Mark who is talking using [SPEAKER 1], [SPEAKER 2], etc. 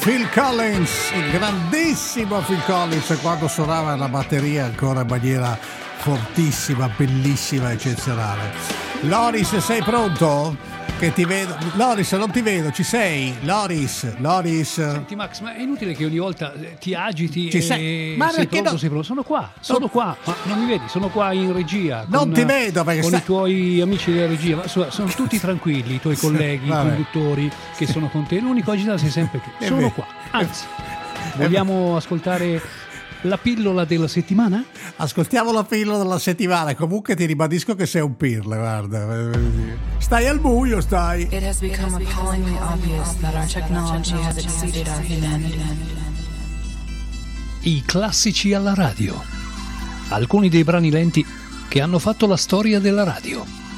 [SPEAKER 1] Phil Collins, il grandissimo Phil Collins, quando suonava la batteria ancora in maniera fortissima, bellissima, eccezionale. Loris, sei pronto? Che ti vedo. Loris, non ti vedo, ci sei? Loris.
[SPEAKER 2] Senti Max, ma è inutile che ogni volta ti agiti
[SPEAKER 1] ci sei? Ma
[SPEAKER 2] sei
[SPEAKER 1] perché
[SPEAKER 2] pronto,
[SPEAKER 1] no?
[SPEAKER 2] sei pronto? Sono qua, ma non mi vedi? Sono qua in regia.
[SPEAKER 1] Non ti vedo perché
[SPEAKER 2] con i tuoi amici della regia, ma sono tutti tranquilli, i tuoi colleghi, i conduttori che sono con te. L'unico agitato sei sempre tu. Sono qua. Anzi, vogliamo ascoltare la pillola della settimana?
[SPEAKER 1] Ascoltiamo la pillola della settimana. Comunque ti ribadisco che sei un pirla, guarda. Stai al buio, stai.
[SPEAKER 3] It has become appallingly obvious that our technology has exceeded our humanity.
[SPEAKER 2] I classici alla radio. Alcuni dei brani lenti che hanno fatto la storia della radio.